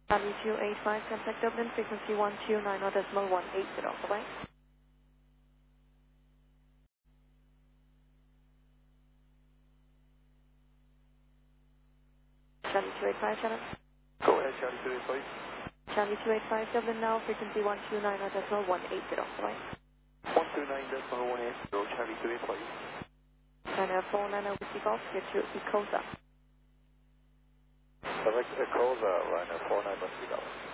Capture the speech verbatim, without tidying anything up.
Charlie two eight five, contact Dublin, frequency one two nine zero decimal one eight zero. Bye-bye. Charlie two eight five, Shannon. Go ahead, Charlie two eight five. Charlie two eight five, Dublin now, frequency one two nine zero decimal one eight zero. Bye-bye. one two nine decimal one eight zero, Charlie two eight five. China four nine zero, Whiskey Golf, get to Ecosa. Select Ecosa, Ryanair four nine Whiskey Golf.